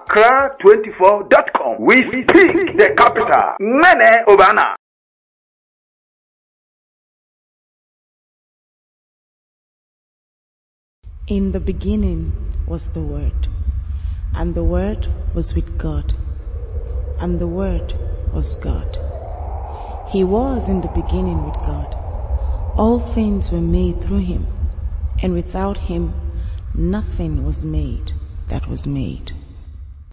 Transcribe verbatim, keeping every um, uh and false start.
Accra twenty-four dot com. We speak the capital. Nene Obana. In the beginning was the Word, and the Word was with God, and the Word was God. He was in the beginning with God. All things were made through him, and without him nothing was made that was made.